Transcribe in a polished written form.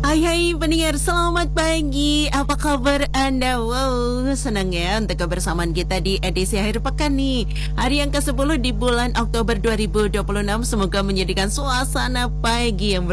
Hai pendengar, selamat pagi. Apa kabar Anda? Wow, senang ya untuk kebersamaan kita di edisi akhir pekan nih. Hari yang ke-10 di bulan Oktober 2026. Semoga menjadikan suasana pagi yang